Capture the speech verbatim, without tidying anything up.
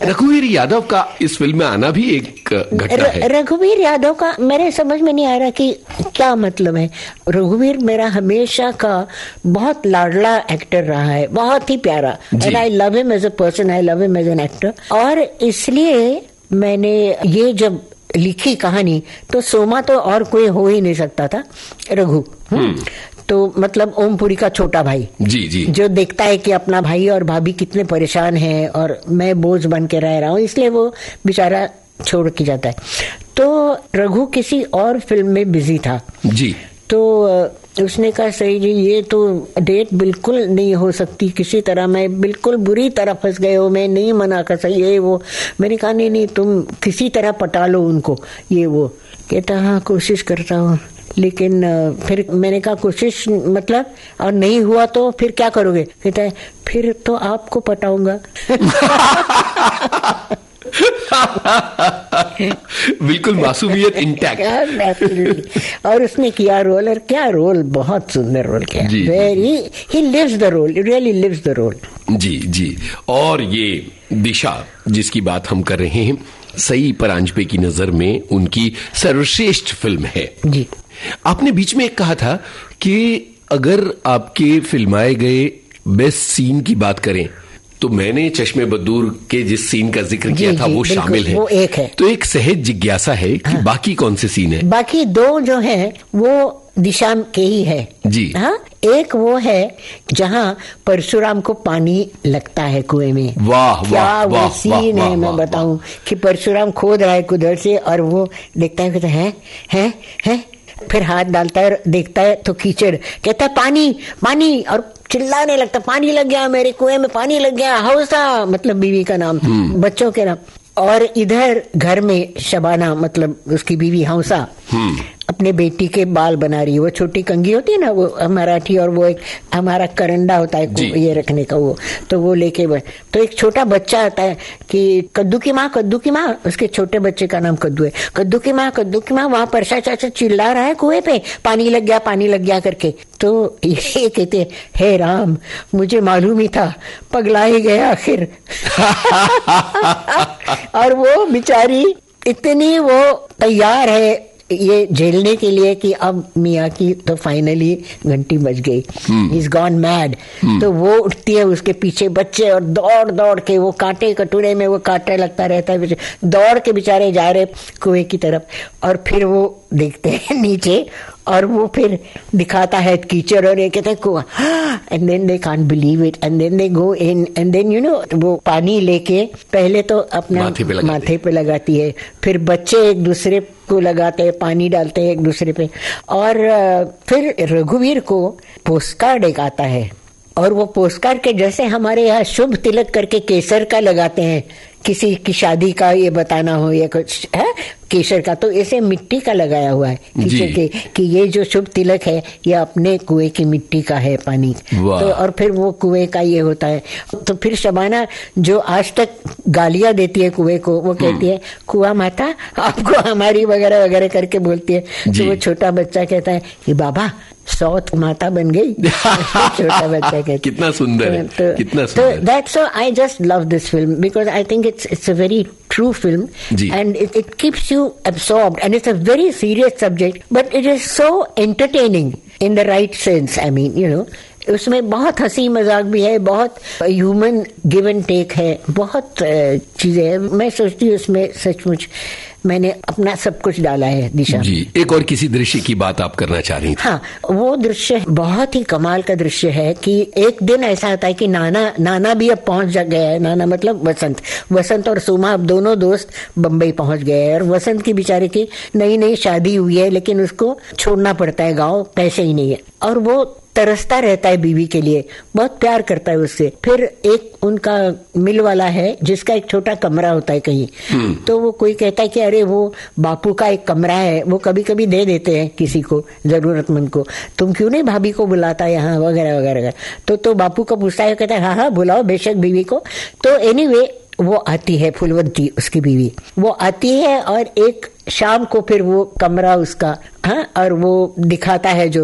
रघुवीर यादव का इस फिल्म में आना भी एक घटना है। रघुवीर यादव का मेरे समझ में नहीं आ रहा कि क्या मतलब है। रघुवीर मेरा हमेशा का बहुत लाडला एक्टर रहा है, बहुत ही प्यारा, and I love him as a person, I love him as an actor. और इसलिए मैंने ये जब लिखी कहानी तो सोमा तो और कोई हो ही नहीं सकता था, रघु। तो मतलब ओमपुरी का छोटा भाई, जी जी, जो देखता है कि अपना भाई और भाभी कितने परेशान हैं और मैं बोझ बन के रह रहा हूँ, इसलिए वो बेचारा छोड़ के जाता है। तो रघु किसी और फिल्म में बिजी था जी। तो उसने कहा सही जी, ये तो डेट बिल्कुल नहीं हो सकती किसी तरह, मैं बिल्कुल बुरी तरह फंस गए हो, मैं नहीं मना कर सही ये वो। मैंने कहा नहीं नहीं, तुम किसी तरह पटा लो उनको, ये वो। कहता हाँ कोशिश करता हूँ, लेकिन फिर मैंने कहा कोशिश मतलब, और नहीं हुआ तो फिर क्या करोगे? कहता है फिर तो आपको पटाऊंगा। बिल्कुल मासूमियत इंटैक्ट। और उसने किया रोल, और क्या रोल, बहुत सुंदर रोल किया। Very he lives the role, really lives the role. जी जी। और ये दिशा जिसकी बात हम कर रहे हैं, सई परांजपे की नजर में उनकी सर्वश्रेष्ठ फिल्म है जी। आपने बीच में एक कहा था कि अगर आपके फिल्माए गए बेस्ट सीन की बात करें तो मैंने चश्मे बदूर के जिस सीन का जिक्र किया था वो शामिल है। वो एक है। तो एक सहज जिज्ञासा है कि हाँ। बाकी कौन से सीन है? बाकी दो जो है वो दिशा के ही है जी। हाँ, एक वो है जहाँ परशुराम को पानी लगता है कुएं में। वाह क्या वाह वो वाह, सीन वाह, है, मैं बताऊं कि परशुराम खोद रहा है कुदर से और वो देखता है, कहता है है है फिर हाथ डालता है, देखता है तो कीचड़, कहता है पानी पानी, और चिल्लाने लगता, पानी लग गया मेरे कुएं में, पानी लग गया। हौसा मतलब बीवी का नाम, बच्चों के नाम। और इधर घर में शबाना मतलब उसकी बीवी हौसा अपने बेटी के बाल बना रही है। वो छोटी कंघी होती है ना, वो मराठी, और वो एक हमारा करंडा होता है ये रखने का, वो तो वो लेके तो एक छोटा बच्चा आता है कि कद्दू की माँ, कद्दू की माँ, उसके छोटे बच्चे का नाम कद्दू है। कद्दू की माँ, कद्दू की माँ, वहां परसा चाचा चिल्ला रहा है कुएं पे, पानी लग गया, पानी लग गया करके। तो ये कहते हे राम, मुझे मालूम ही था, पगला ही गया आखिर। और वो बेचारी इतनी वो तैयार है ये झेलने के लिए कि अब मियाँ की तो फाइनली घंटी बज गई, इज गॉन मैड। तो वो उठती है, उसके पीछे बच्चे, और दौड़ दौड़ के वो कांटे कटोरे में वो कांटे लगता रहता है, दौड़ के बेचारे जा रहे कुएं की तरफ। और फिर वो देखते हैं नीचे और वो फिर दिखाता है कीचड़, और ये कहते हैं कुआं, and then they can't believe it, and then they go in, and then you know वो पानी लेके पहले तो अपना माथे पे, माथे पे लगाती है, फिर बच्चे एक दूसरे को लगाते हैं, पानी डालते हैं एक दूसरे पे। और फिर रघुवीर को पोस्टकार्ड एक आता है, और वो पोस्टकार्ड के जैसे हमारे यहाँ शुभ तिलक करके केसर का लगाते हैं, किसी की शादी का ये बताना हो या कुछ है केसर का, तो ऐसे मिट्टी का लगाया हुआ है किसी के कि ये जो शुभ तिलक है ये अपने कुएं की मिट्टी का है पानी। तो और फिर वो कुएं का ये होता है। तो फिर शबाना जो आज तक गालियां देती है कुएं को, वो कहती है कुआं माता आपको हमारी वगैरह वगैरह करके बोलती है। तो वो छोटा बच्चा कहता है कि बाबा सौत माता बन गई। छोटा बच्चा कहता है। कितना सुंदर है, तो, कितना सुंदर। तो that's so I just love this film because I think it's it's a very true film and it, it keeps you absorbed, and it's a very serious subject but it is so entertaining in the right sense. I mean, you know, उसमें बहुत हंसी मजाक भी है, बहुत human give and take है, बहुत चीजें हैं। मैं सोचती हूँ उसमें सचमुच मैंने अपना सब कुछ डाला है दिशा जी। एक और किसी दृश्य की बात आप करना चाह रही थी? हाँ, वो दृश्य बहुत ही कमाल का दृश्य है कि एक दिन ऐसा आता है कि नाना नाना भी अब पहुंच गया है। नाना मतलब वसंत वसंत और सुमा अब दोनों दोस्त बम्बई पहुंच गए हैं, और वसंत की बेचारे की नई नई शादी हुई है, लेकिन उसको छोड़ना पड़ता है गाँव, पैसे ही नहीं है, और वो तरसता रहता है बीवी के लिए, बहुत प्यार करता है उससे। फिर एक उनका मिल वाला है जिसका एक छोटा कमरा होता है कहीं, तो वो कोई कहता है कि अरे वो बापू का एक कमरा है, वो कभी कभी दे देते हैं किसी को जरूरतमंद को, तुम क्यों नहीं भाभी को बुलाता यहाँ वगैरह वगैरह। तो तो बापू को पूछता है, कहता है हाँ हाँ बुलाओ बेशक बीवी को। तो एनीवे वो आती है, फुलवंती उसकी बीवी, वो आती है और एक शाम को फिर वो कमरा उसका, हाँ, और वो दिखाता है जो